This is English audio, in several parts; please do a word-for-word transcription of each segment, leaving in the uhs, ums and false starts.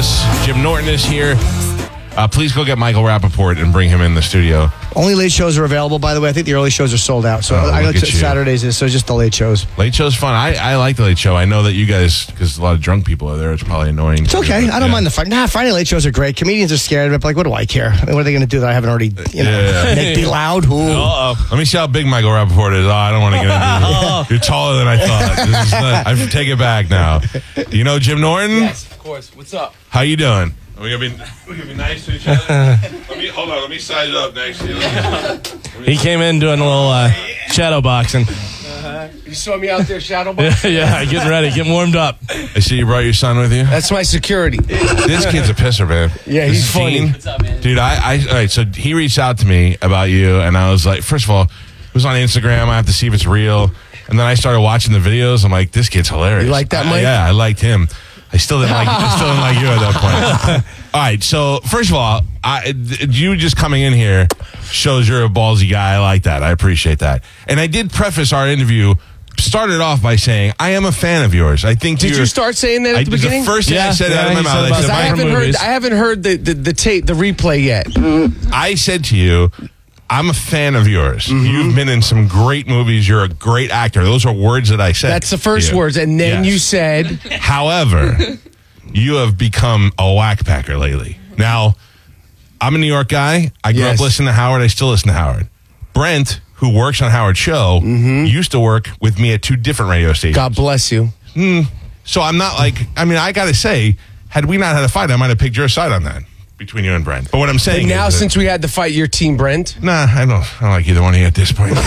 us. Jim Norton is here. Uh, please go get Michael Rappaport and bring him in the studio. Only late shows are available, by the way. I think the early shows are sold out. So Oh, I look go to at you. Saturdays, so it's just the late shows. Late show's fun. I, I like the late show. I know that you guys, because a lot of drunk people are there, it's probably annoying. It's okay. I don't Yeah. mind the Friday. Nah, Friday late shows are great. Comedians are scared. But like, what do I care? I mean, what are they going to do that I haven't already, you know, Yeah. make be loud? Ooh. Uh-oh. Let me see how big Michael Rappaport is. Oh, I don't want to get into it. You're taller than I thought. This is not, I take it back now. Do you know Jim Norton? Yes, of course. What's up? How you doing? Are we gonna be we gonna be nice to each other? Let me hold on. Let me size up next to you. He came in doing a little uh, shadow boxing. You saw me out there shadow boxing? Yeah, getting ready, getting warmed up. I see you brought your son with you. That's my security. This kid's a pisser, man. Yeah, This he's is funny. Gene. What's up, man? Dude, I, I all right. So he reached out to me about you, and I was like, first of all, it was on Instagram. I have to see if it's real. And then I started watching the videos. I'm like, this kid's hilarious. You like that, I- Mike? Yeah, I liked him. I still didn't like. I still didn't like you at that point. All right. So first of all, I, you just coming in here shows you're a ballsy guy. I like that. I appreciate that. And I did preface our interview. Started off by saying I am a fan of yours. I think. Did you're, you start saying that at I, the beginning? The first thing I Yeah, said yeah, out of my he mouth. said I about said, the I "My- haven't heard. movies. I haven't heard the, the, the tape, the replay yet. I said to you, I'm a fan of yours. Mm-hmm. You've been in some great movies. You're a great actor. Those are words that I said. That's the first to you. words, and then Yes. you said, However, you have become a whack packer lately. Now, I'm a New York guy. I grew Yes. up listening to Howard. I still listen to Howard. Brent, who works on Howard's show, used to work with me at two different radio stations. "God bless you." So I'm not like, I mean, I got to say, had we not had a fight, I might have picked your side on that between you and Brent. But what I'm But saying now, is that- since we had to fight your team, Brent, Nah, I don't. I don't like either one of you at this point.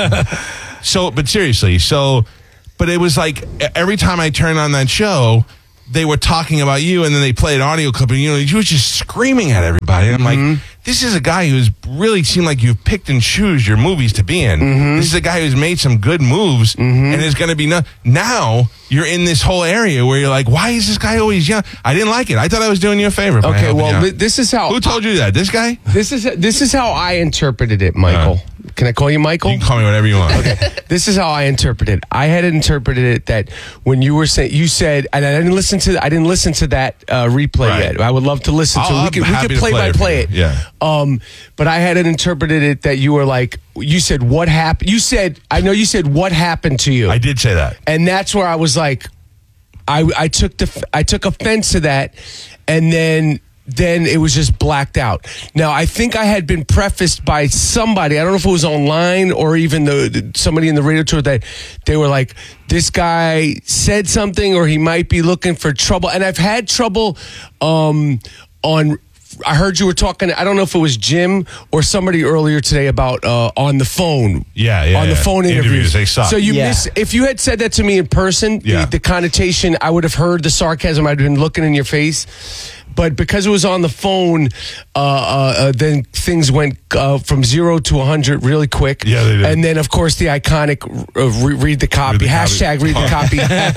So, but seriously, so, but it was like every time I turned on that show, they were talking about you, and then they played an audio clip, and you know, you was just screaming at everybody. And I'm like, this is a guy who's really seemed like you've picked and choose your movies to be in. This is a guy who's made some good moves, and is going to be no. Now you're in this whole area where you're like, why is this guy always young? I didn't like it. I thought I was doing you a favor. by okay. helping you Well, out. th- this is how Who told you that? This guy? this is this is how I interpreted it, Michael. Can I call you Michael? You can call me whatever you want. Okay. This is how I interpreted it. I had interpreted it that when you were saying, you said, and I didn't listen to, I didn't listen to that uh, replay Right. yet. I would love to listen to. I'll- it. I'm We could, we happy could to play play by it for play you. it. Yeah. Um, but I had it interpreted it that you were like, you said what happened. You said, I know you said what happened to you, I did say that. and that's where I was like, I I took the I took offense to that, and then. Then it was just blacked out. Now, I think I had been prefaced by somebody. I don't know if it was online or even the, the somebody in the radio tour that they were like, this guy said something or he might be looking for trouble. And I've had trouble um, on. I heard you were talking. I don't know if it was Jim or somebody earlier today about uh, on the phone. Yeah, yeah, on the yeah. phone interviews. Interviews, they suck. So you Yeah. miss. If you had said that to me in person, Yeah. the, the connotation, I would have heard the sarcasm. I'd been looking in your face. But because it was on the phone, uh, uh, uh, then things went uh, from zero to one hundred really quick. Yeah, they did. And then, of course, the iconic uh, re- read the copy. Read the copy. Hashtag read the copy.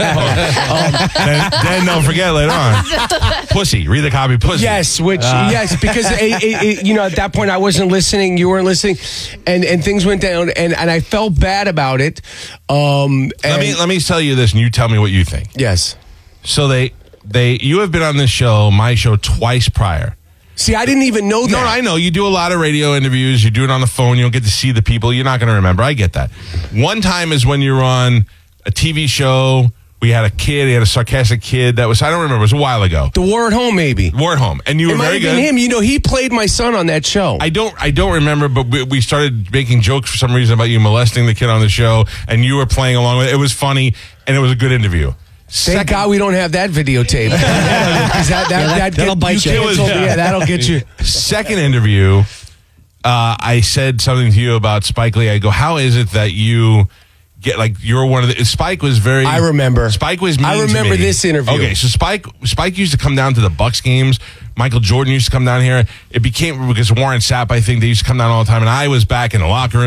um, then, then don't forget later on. Pussy. Read the copy, pussy. Yes, which yes, because it, it, it, you know at that point I wasn't listening, you weren't listening, and and things went down, and, and I felt bad about it. Um, Let and- me let me tell you this, and you tell me what you think. yes. So they they you have been on this show, my show, twice prior. See, I didn't even know that. No, I know you do a lot of radio interviews. You do it on the phone. You don't get to see the people. You're not going to remember. I get that. One time is when you were on a T V show. We had a kid. He had a sarcastic kid. That was I don't remember. It was a while ago. The War at Home, maybe. War at Home, and you It were might very have been good. him. You know, he played my son on that show. I don't I don't remember, but we, we started making jokes for some reason about you molesting the kid on the show, and you were playing along with it. It was funny, and it was a good interview. Thank Second- God we don't have that videotape. 'Cause that, that, that, that'll get- bite you. canceled. Yeah. Yeah, that'll get you. Second interview, uh, I said something to you about Spike Lee. I go, how is it that you get like you're one of the Spike was very I remember. Spike was mean I to remember me. this interview. Okay, so Spike Spike used to come down to the Bucks games. Michael Jordan used to come down here. It became because Warren Sapp, I think, they used to come down all the time, and I was back in the locker room,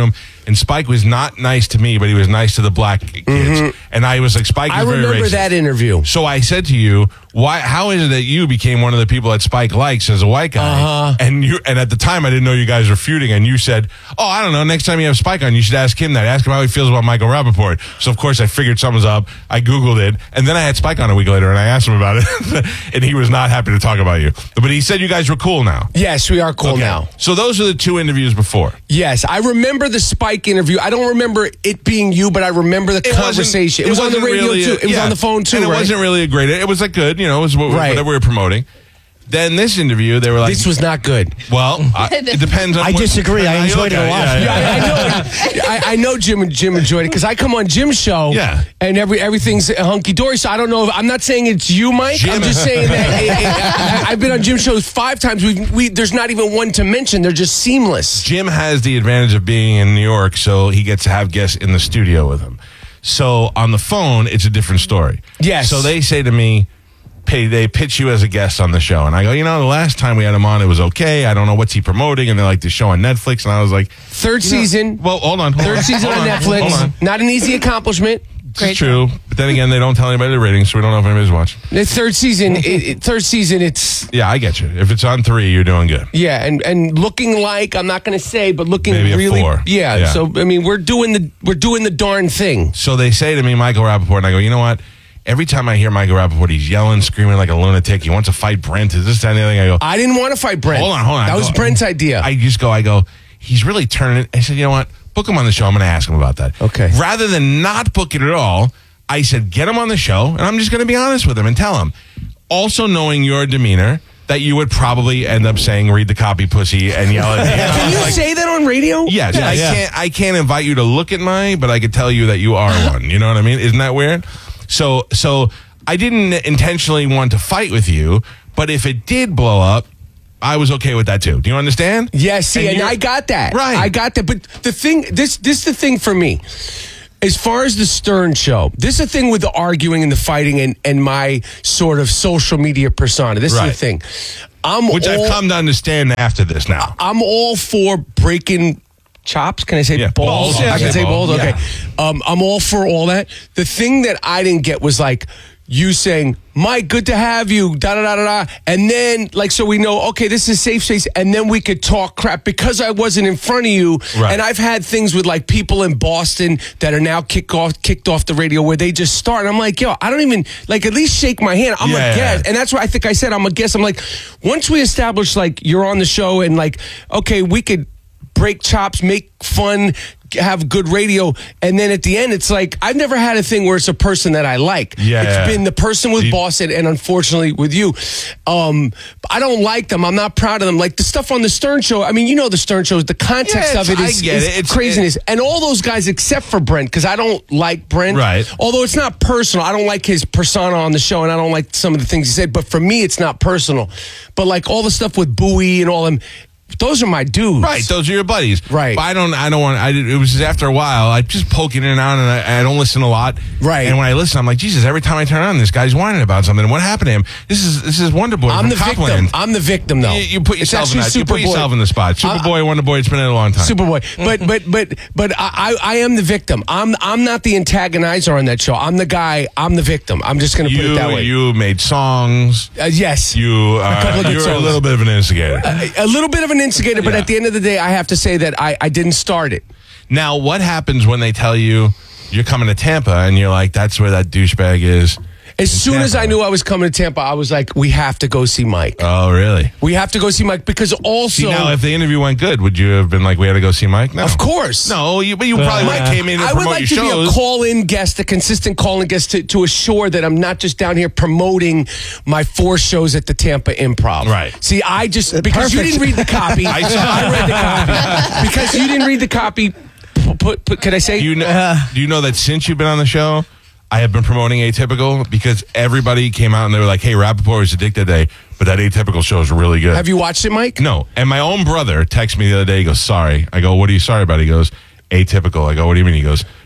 and Spike was not nice to me, but he was nice to the black kids. Mm-hmm. And I was like, Spike is I very remember racist. that interview. So I said to you, why? How is it that you became one of the people that Spike likes as a white guy? Uh-huh. And you, and at the time, I didn't know you guys were feuding. And you said, "Oh, I don't know. Next time you have Spike on, you should ask him that. Ask him how he feels about Michael Rappaport." So of course, I figured something's up. I Googled it, and then I had Spike on a week later, and I asked him about it, and he was not happy to talk about you. But he said you guys were cool now. Yes, we are cool Okay. now. So those are the two interviews before. Yes, I remember the Spike interview. I don't remember it being you, but I remember the It wasn't- conversation. It, was on the wasn't radio really too. a- It was yeah. on the phone too, and it right? wasn't really a great. It was like good, you know, it was what, Right. whatever we were promoting. Then this interview, they were like, This was not good. well, I, it depends on I what- disagree. I how you enjoyed look it a at lot. Yeah, Yeah, yeah. I, I know. I, I know Jim and Jim enjoyed it because I come on Jim's show, Yeah. and every everything's hunky dory. So I don't know. If, I'm not saying it's you, Mike. Jim. I'm just saying that it, it, I, I've been on Jim's shows five times. We, we there's not even one to mention. They're just seamless. Jim has the advantage of being in New York, so he gets to have guests in the studio with him. So on the phone, it's a different story. Yes. So they say to me, pay, they pitch you as a guest on the show. And I go, you know, the last time we had him on, it was okay. I don't know what's he promoting. And they're like, the show on Netflix. And I was like, Third season. well, hold on. Hold Third on, season hold on Netflix. Hold on. Not an easy accomplishment. It's true. But then again, they don't tell anybody the ratings, so we don't know if anybody's watching. The third season. It, it, third season. It's Yeah, I get you. If it's on three, you're doing good. yeah, and and looking like I'm not going to say, but looking Maybe a really. four. Yeah, Yeah. So I mean, we're doing the we're doing the darn thing. So they say to me, Michael Rappaport, and I go, you know what? Every time I hear Michael Rappaport, he's yelling, screaming like a lunatic. He wants to fight Brent. Is this, that, and the other thing? I go, I didn't want to fight Brent. hold on, hold on. That I was go- Brent's idea. I just go, I go, he's really turning it. I said, you know what? Book him on the show. I'm going to ask him about that. Okay. Rather than not book it at all, I said, get him on the show, and I'm just going to be honest with him and tell him. Also knowing your demeanor, that you would probably end up saying, read the copy, pussy, and yell at me. And I Can was you like, say that on radio? Yes, Yeah, I yeah. can't. I can't invite you to look at mine, but I could tell you that you are one. You know what I mean? Isn't that weird? So, so I didn't intentionally want to fight with you, but if it did blow up, I was okay with that too. Do you understand? Yes, see, And and, you're- I got that. Right. I got that. But the thing, this, this the thing for me. As far as the Stern show, this is the thing with the arguing and the fighting and, and my sort of social media persona. This Right. is the thing. I'm Which all, I've come to understand after this now. I'm all for breaking chops. Can I say Yeah, balls? balls. Yeah, I can yeah, say balls. balls. Okay. Um, I'm all for all that. The thing that I didn't get was like you saying, Mike, good to have you, da da da da da. And then, like, so we know, okay, this is safe space. And then we could talk crap because I wasn't in front of you. Right. And I've had things with like people in Boston that are now kicked off, kicked off the radio where they just start. I'm like, yo, I don't even, like, at least shake my hand. I'm Yeah, a yeah. guest. And that's why I think I said I'm a guest. I'm like, once we establish, like, you're on the show and, like, okay, we could break chops, make fun, have good radio, and then at the end, it's like I've never had a thing where it's a person that I like. Yeah, it's yeah. been the person with You- Boston, and unfortunately with you, um, I don't like them. I'm not proud of them. Like the stuff on the Stern Show. I mean, you know the Stern Show. The context Yeah, of it it's- is, I get is it. It's- craziness, and all those guys except for Brent, because I don't like Brent. Right. Although it's not personal. I don't like his persona on the show, and I don't like some of the things he said. But for me, it's not personal. But like all the stuff with Bowie and all them. Those are my dudes. Right, those are your buddies. Right. But I don't. I don't want. I did, it was just after a while. I just poke in and out, and I, I don't listen a lot. Right. And when I listen, I'm like, Jesus. Every time I turn on, this guy's whining about something. What happened to him? This is this is Wonder Boy I'm from the Copland. victim. I'm the victim, though. You, you put It's yourself in actually that. You put Superboy. yourself in the spot. Superboy, Wonder Boy. It's been in a long time. Superboy. But but but but I, I I am the victim. I'm I'm not the antagonizer on that show. I'm the guy. I'm the victim. I'm just going to put you it that way. you made songs. uh, yes. You uh, couple of good you're a songs. little bit of an instigator. a little bit of an instigator, but Yeah. at the end of the day, I have to say that I, I didn't start it. Now, what happens when they tell you you're coming to Tampa and you're like, that's where that douchebag is? As in soon as Tampa? I knew I was coming to Tampa, I was like, we have to go see Mike. Oh, really? We have to go see Mike because also, See, now, if the interview went good, would you have been like, we had to go see Mike? No. of course. No, you, but you probably would have came in and I would promote like your to be shows. a call-in guest, a consistent call-in guest to, to assure that I'm not just down here promoting my four shows at the Tampa Improv. Right. See, I just, because you Perfect. didn't read the copy, I I, saw- read the copy. Because you didn't read the copy, put, put, put, could I say? Do you know, do you know that since you've been on the show, I have been promoting Atypical because everybody came out and they were like, hey, Rappaport was addicted today, but that Atypical show is really good. Have you watched it, Mike? No. And my own brother texted me the other day. He goes, sorry. I go, what are you sorry about? He goes, Atypical. I go, what do you mean? He goes,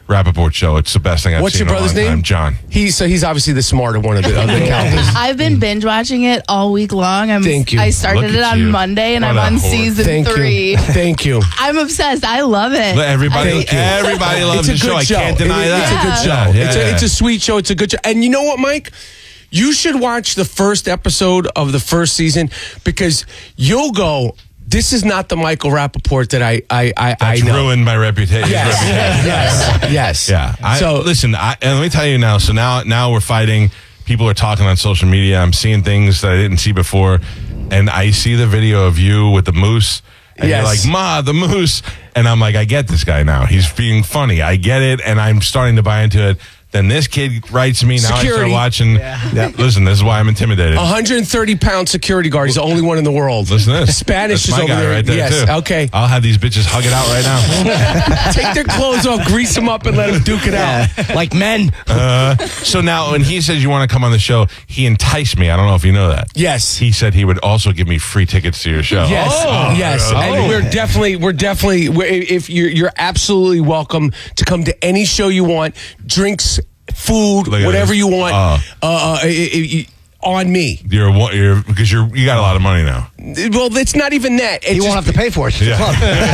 Rappaport show. It's the best thing I've What's seen your in a brother's long name? time. John. He's so he's obviously the smarter one of the other accountants. I've been binge watching it all week long. I'm, Thank you. I started Look it at on you. Monday, and What I'm a on whore. season Thank three. you. Thank you. I'm obsessed. I love it. Everybody, Thank you. everybody loves It's a the show. good I show. can't deny It- that. It's a good show. Yeah, yeah, it's, a, yeah. it's a sweet show. It's a good show. And you know what, Mike? You should watch the first episode of the first season because you'll go, this is not the Michael Rappaport that I I I, I That's know. ruined my reputation. Yes. yes. Yes. Yeah. I, So listen, I, and let me tell you now. So now, now we're fighting. People are talking on social media. I'm seeing things that I didn't see before, and I see the video of you with the moose. And Yes. you're like, Ma, the moose. And I'm like, I get this guy now. He's being funny. I get it, and I'm starting to buy into it. Then this kid writes me. Now Security. I start watching. Listen, this is why I'm intimidated. one hundred thirty pound security guard. He's the only one in the world. Listen to this. Spanish That's is my over guy there. right there, yes. too. Okay. I'll have these bitches hug it out right now. Take their clothes off, grease them up, and let them duke it out. Like men. Uh, so now, when he says you want to come on the show, he enticed me. I don't know if you know that. Yes. He said he would also give me free tickets to your show. Yes, Oh. yes, Oh. and we're definitely, we're definitely, we're, if you're, you're absolutely welcome to come to any show you want, drinks, food, Look at whatever this. you want, Uh. uh, uh, i- i- i- on me. You're one- you're because you're you got a lot of money now. Well, it's not even that. It's You won't just- have to pay for it. Yeah.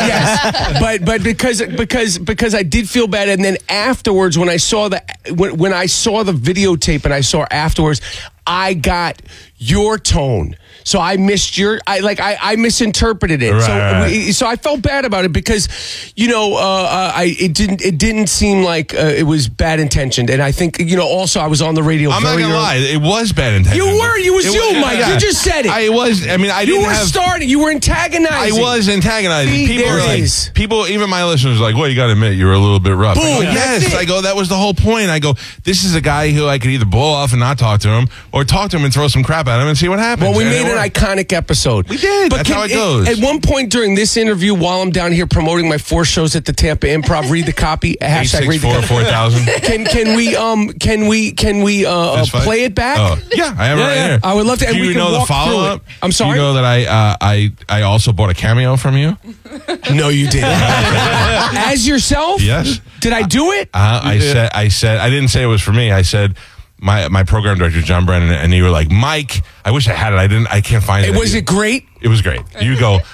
yes, but but because because because I did feel bad, and then afterwards, when I saw the when when I saw the videotape and I saw afterwards, I got your tone. So I missed your, I like, I, I misinterpreted it. Right, so, right, right. we, so I felt bad about it because, you know, uh, uh, I it didn't it didn't seem like uh, it was bad intentioned, and I think you know also I was on the radio. I'm not very gonna early. lie, it was bad intention. You were, you was It you, Mike. You just said it. I was. I mean, I You didn't were have. starting. You were antagonizing. I was antagonizing. See, people there are it like, is. people, even my listeners, are like, well, you got to admit, you were a little bit rough. I go, Boom, yes, that's it. I go. That was the whole point. I go, this is a guy who I could either blow off and not talk to him, or talk to him and throw some crap at him and see what happens. Well, we And made it an worked. iconic episode. We did. That's how it goes. At one point during this interview, while I'm down here promoting my four shows at the Tampa Improv, read the copy. Hashtag read the eight six four, copy. four thousand. Can can we um can we can we uh, uh Fist fight? play it back? Oh, yeah, I have it Yeah, right yeah. here. I would love to- and Do we you can know the walk through follow up? it. I'm sorry? Do you know that I uh, I I also bought a cameo from you? No, you didn't. As yourself? Yes. Did I do it? Uh, I said I said I didn't say it was for me. I said my my program director John Brennan, and you were like, Mike. I wish I had it. I didn't. I can't find it. Was it great? It was great. You go,